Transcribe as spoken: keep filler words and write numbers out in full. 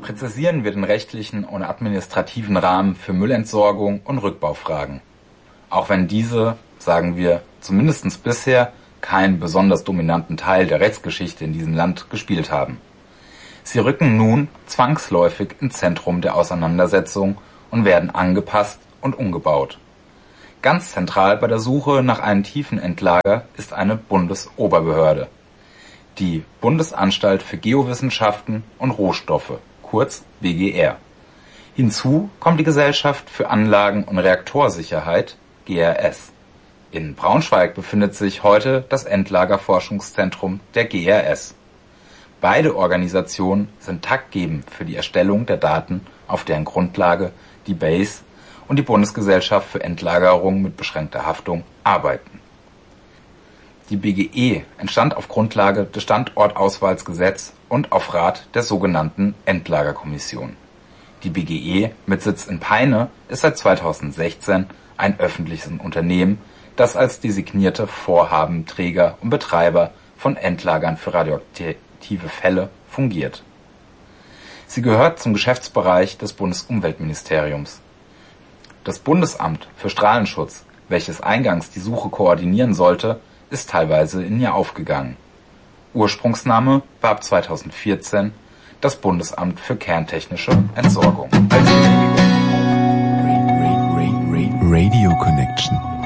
Präzisieren wir den rechtlichen und administrativen Rahmen für Müllentsorgung und Rückbaufragen. Auch wenn diese, sagen wir, zumindest bisher keinen besonders dominanten Teil der Rechtsgeschichte in diesem Land gespielt haben. Sie rücken nun zwangsläufig ins Zentrum der Auseinandersetzung und werden angepasst und umgebaut. Ganz zentral bei der Suche nach einem Tiefenendlager ist eine Bundesoberbehörde, die Bundesanstalt für Geowissenschaften und Rohstoffe, kurz B G R. Hinzu kommt die Gesellschaft für Anlagen- und Reaktorsicherheit, G R S. In Braunschweig befindet sich heute das Endlagerforschungszentrum der G R S. Beide Organisationen sind taktgebend für die Erstellung der Daten, auf deren Grundlage die B A S E und die Bundesgesellschaft für Endlagerung mit beschränkter Haftung arbeiten. Die B G E entstand auf Grundlage des Standortauswahlsgesetzes und auf Rat der sogenannten Endlagerkommission. Die B G E mit Sitz in Peine ist seit zweitausendsechzehn ein öffentliches Unternehmen, das als designierte Vorhabenträger und Betreiber von Endlagern für radioaktive Fälle fungiert. Sie gehört zum Geschäftsbereich des Bundesumweltministeriums. Das Bundesamt für Strahlenschutz, welches eingangs die Suche koordinieren sollte, ist teilweise in ihr aufgegangen. Ursprungsname war ab zweitausendvierzehn das Bundesamt für kerntechnische Entsorgung. Als Radio Connection.